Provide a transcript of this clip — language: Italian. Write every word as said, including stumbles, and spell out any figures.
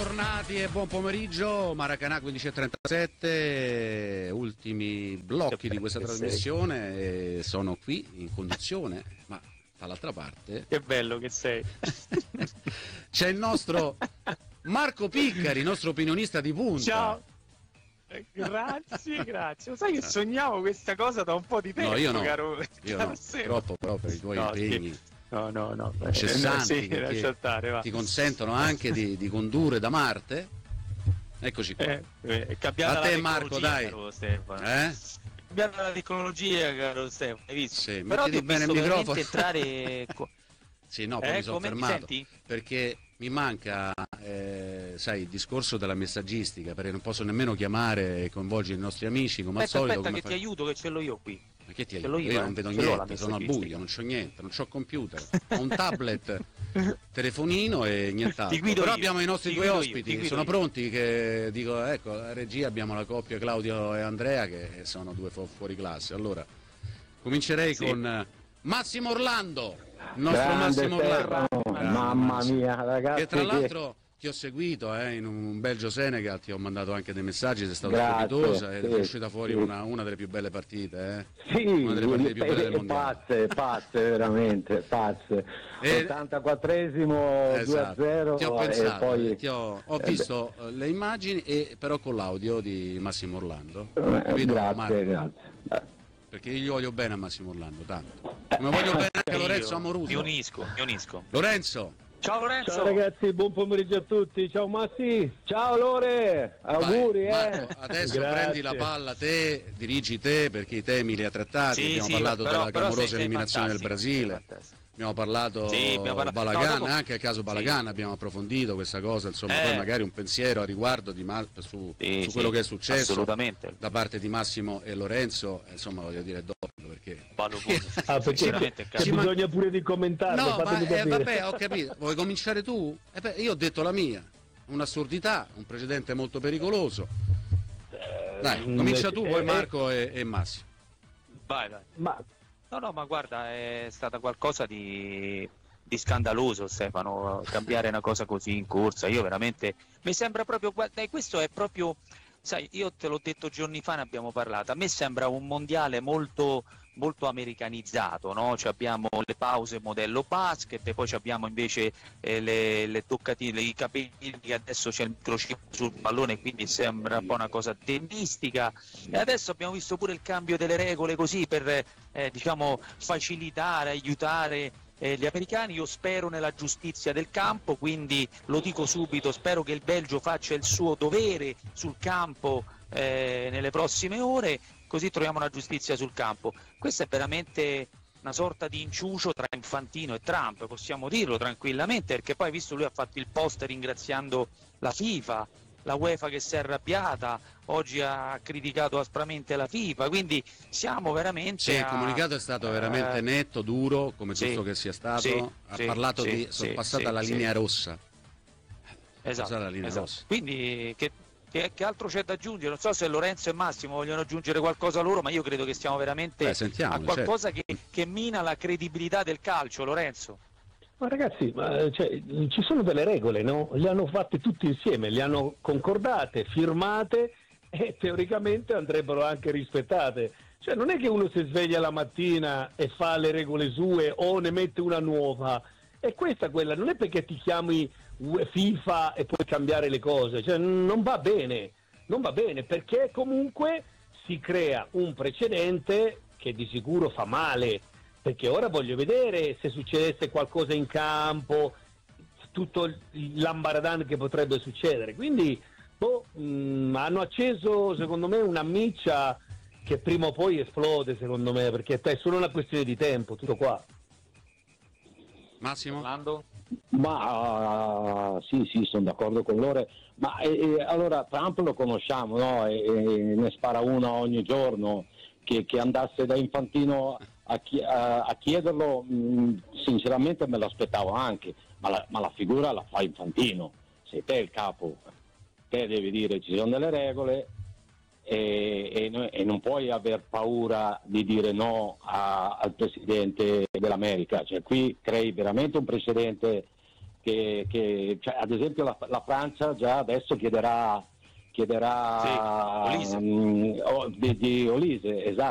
Bentornati e buon pomeriggio, Maracanã quindici e trentasette, ultimi blocchi di questa trasmissione e sono qui in conduzione, ma dall'altra parte... Che bello che sei! C'è il nostro Marco Piccari, il nostro opinionista di punta. Ciao! Grazie, grazie. Lo sai che sognavo questa cosa da un po' di tempo, no, io no. caro, io caro no. Seba. Troppo però per i tuoi no, impegni. Sì. No, no, no. Incessanti, Eh, sì, lascia stare, va. Ti consentono anche di, di condurre da Marte. Eccoci qua. Eh, eh, A te Marco, dai. Caro Stefano. Eh? Cambiata la tecnologia, caro Stefano, hai visto? Sì, però mettiti bene il microfono. Entrare... Sì, no, poi eh, mi sono come fermato mi senti? perché mi manca, eh, sai, il discorso della messaggistica, perché non posso nemmeno chiamare e coinvolgere i nostri amici come aspetta, al solito. Aspetta, come che fa... ti aiuto, che ce l'ho io qui. Ma che ti ce aiuto? io, Io eh? non vedo ce niente, sono al buio, non c'ho niente, non c'ho computer, ho un tablet, telefonino e nient'altro. Però io, abbiamo i nostri due ospiti, io, sono io. pronti, che dico, ecco, la regia abbiamo la coppia Claudio e Andrea che sono due fu- fuori classe. Allora, comincerei sì. con Massimo Orlando, il nostro Grande Massimo Stefano. Orlando. Grande, Mamma Massimo. mia, ragazzi. Che tra che... l'altro ti ho seguito eh, in un Belgio-Senegal, ti ho mandato anche dei messaggi, sei stato Grazie, strepitosa ed sì, è uscita fuori sì. una, una delle più belle partite. Eh? Sì, una delle partite più belle del mondiale. Pazze, pazze, veramente, pazze. E... ottantaquattresimo esatto. due a zero. Ti ho pensato, e poi... ti ho, ho visto eh, le immagini, e però con l'audio di Massimo Orlando. Eh, Capito, grazie, Marco? grazie. Perché io gli voglio bene a Massimo Orlando, tanto. Come voglio bene anche a Lorenzo Amoruso. Mi unisco, mi unisco. Lorenzo! Ciao Lorenzo! Ciao ragazzi, buon pomeriggio a tutti, ciao Massi, ciao Lore, auguri. Vai, eh. Marco, adesso Grazie. prendi la palla te, dirigi te, perché i temi li ha trattati, Sì, abbiamo sì, parlato però- della però clamorosa sei- sei eliminazione del fantastico, Brasile, sei fantastico. abbiamo parlato Sì, abbiamo parlato- Balagan, no, dopo- anche il caso Balagan, sì. abbiamo approfondito questa cosa, insomma, Eh. poi magari un pensiero a riguardo di Ma- su, Sì, su sì, quello che è successo assolutamente. da parte di Massimo e Lorenzo, insomma, voglio dire dopo, perché... Ballo pure. Ah, perché Veramente, c'è Ci bisogno pure di commentarlo, No, ma fatemi eh, capire. vabbè, ho capito. Vuoi cominciare tu? Eh beh, io ho detto la mia. Un'assurdità, un precedente molto pericoloso. Dai, comincia tu, poi eh, Marco e, e Massimo. Vai, vai. Ma No, no, ma guarda, è stata qualcosa di, di scandaloso, Stefano, cambiare una cosa così in corsa. Io veramente, mi sembra proprio, guarda, questo è proprio, sai, io te l'ho detto giorni fa, ne abbiamo parlato, a me sembra un mondiale molto, molto americanizzato, no? Cioè abbiamo le pause modello basket, e poi abbiamo invece eh, le, le toccatine, i capelli, che adesso c'è il microchip sul pallone, quindi sembra un po' una cosa tennistica, e adesso abbiamo visto pure il cambio delle regole così per eh, diciamo facilitare, aiutare eh, gli americani. Io spero nella giustizia del campo, quindi lo dico subito, spero che il Belgio faccia il suo dovere sul campo eh, nelle prossime ore, così troviamo una giustizia sul campo. Questa è veramente una sorta di inciucio tra Infantino e Trump, possiamo dirlo tranquillamente, perché poi visto lui ha fatto il post ringraziando la FIFA, la UEFA che si è arrabbiata, oggi ha criticato aspramente la FIFA, quindi siamo veramente Sì, il a, comunicato è stato veramente eh, netto, duro, come sì, giusto che sia stato. sì, ha sì, parlato sì, di sì, sorpassata sì, la sì. linea rossa. esatto, Cos'è la linea esatto. rossa? Quindi che, che, che altro c'è da aggiungere? Non so se Lorenzo e Massimo vogliono aggiungere qualcosa loro, ma io credo che stiamo veramente Beh, sentiamoli, a qualcosa che, che mina la credibilità del calcio, Lorenzo. Ma ragazzi, ma, cioè, ci sono delle regole, no? Le hanno fatte tutti insieme, le hanno concordate, firmate e teoricamente andrebbero anche rispettate. Cioè non è che uno si sveglia la mattina e fa le regole sue o ne mette una nuova. È questa quella, non è perché ti chiami FIFA e puoi cambiare le cose, cioè non va bene, non va bene, perché comunque si crea un precedente che di sicuro fa male. Perché ora voglio vedere se succedesse qualcosa in campo, tutto l'ambaradan che potrebbe succedere. Quindi boh, mh, hanno acceso secondo me una miccia che prima o poi esplode, secondo me, perché è solo una questione di tempo, tutto qua. Massimo? Orlando? Ma uh, sì, sì, sono d'accordo con loro. Ma eh, allora Trump lo conosciamo, no? E, e ne spara una ogni giorno. Che, che andasse da Infantino a, chi, a, a chiederlo, mh, sinceramente me l'aspettavo anche, ma la, ma la figura la fa Infantino, sei te il capo, te devi dire ci sono delle regole e, e, e non puoi aver paura di dire no a, al Presidente dell'America, cioè qui crei veramente un precedente che, che cioè, ad esempio la, la Francia già adesso chiederà chiederà Sì, Olise. mm, oh, di, di Olise, esatto.